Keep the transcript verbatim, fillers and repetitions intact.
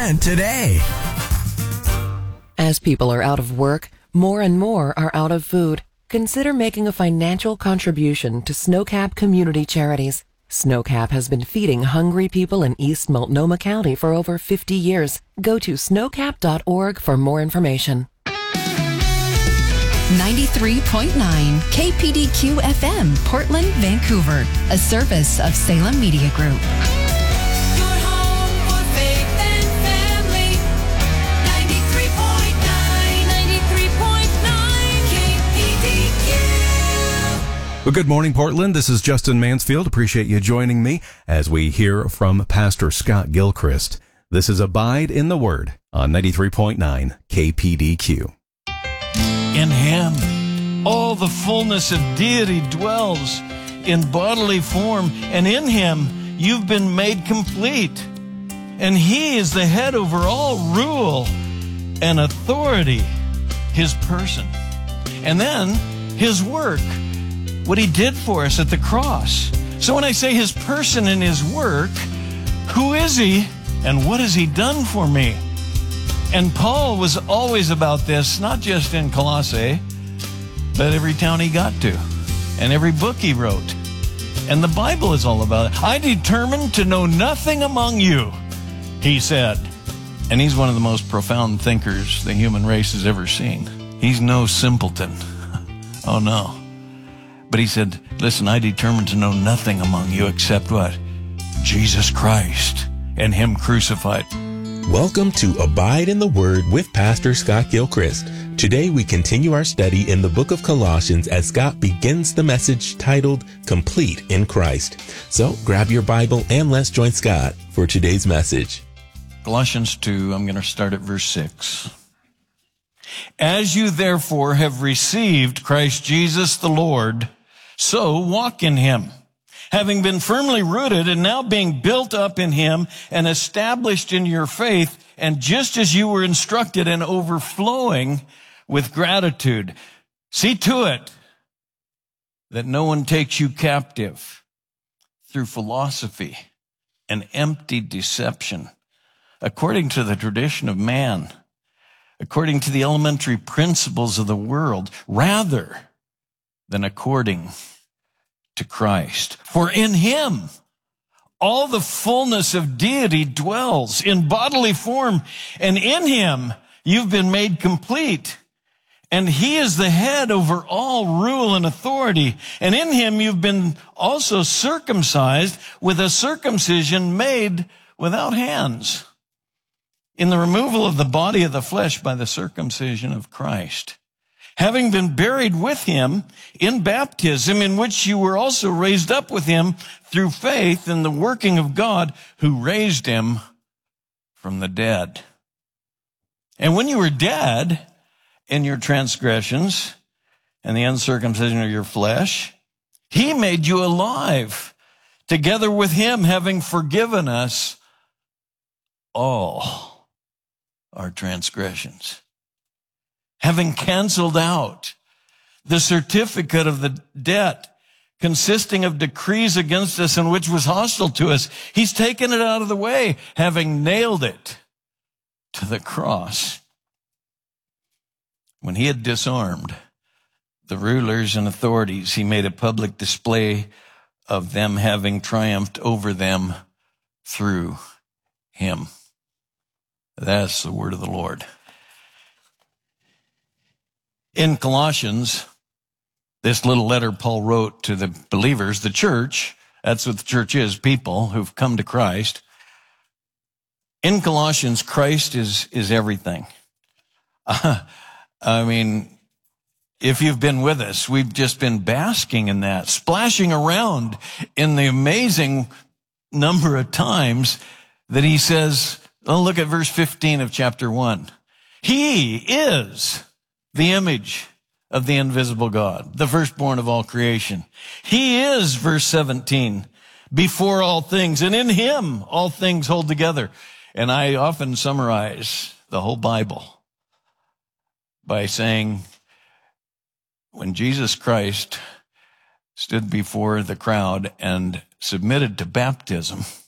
and today. As people are out of work, more and more are out of food. Consider making a financial contribution to Snowcap Community Charities. Snowcap has been feeding hungry people in East Multnomah County for over fifty years. Go to snowcap dot org for more information. ninety-three point nine K P D Q F M, Portland, Vancouver, a service of Salem Media Group. Your home for faith and family. ninety-three point nine, ninety-three point nine K P D Q. Well, good morning, Portland. This is Justin Mansfield. Appreciate you joining me as we hear from Pastor Scott Gilchrist. This is Abide in the Word on ninety-three point nine K P D Q. In him, all the fullness of deity dwells in bodily form, and in him you've been made complete. And he is the head over all rule and authority, his person. And then his work, what he did for us at the cross. So when I say his person and his work, who is he and what has he done for me? And Paul was always about this, not just in Colossae, but every town he got to, and every book he wrote. And the Bible is all about it. I determined to know nothing among you, he said. And he's one of the most profound thinkers the human race has ever seen. He's no simpleton. Oh, no. But he said, listen, I determined to know nothing among you except what? Jesus Christ and him crucified. Welcome to Abide in the Word with Pastor Scott Gilchrist. Today we continue our study in the book of Colossians as Scott begins the message titled Complete in Christ. So grab your Bible and let's join Scott for today's message. Colossians two, I'm going to start at verse six. As you therefore have received Christ Jesus the Lord, so walk in him, having been firmly rooted and now being built up in him and established in your faith, and just as you were instructed and overflowing with gratitude. See to it that no one takes you captive through philosophy and empty deception, according to the tradition of man, according to the elementary principles of the world, rather than according to Christ. For in him all the fullness of deity dwells in bodily form, and in him you've been made complete. And he is the head over all rule and authority. And in him you've been also circumcised with a circumcision made without hands, in the removal of the body of the flesh by the circumcision of Christ, having been buried with him in baptism, in which you were also raised up with him through faith in the working of God who raised him from the dead. And when you were dead in your transgressions and the uncircumcision of your flesh, he made you alive together with him, having forgiven us all our transgressions, having canceled out the certificate of the debt consisting of decrees against us and which was hostile to us. He's taken it out of the way, having nailed it to the cross. When he had disarmed the rulers and authorities, he made a public display of them, having triumphed over them through him. That's the word of the Lord. In Colossians, this little letter Paul wrote to the believers, the church, that's what the church is, people who've come to Christ. In Colossians, Christ is, is everything. Uh, I mean, if you've been with us, we've just been basking in that, splashing around in the amazing number of times that he says, oh, look at verse fifteen of chapter one. He is the image of the invisible God, the firstborn of all creation. He is, verse seventeen, before all things, and in him all things hold together. And I often summarize the whole Bible by saying, when Jesus Christ stood before the crowd and submitted to baptism,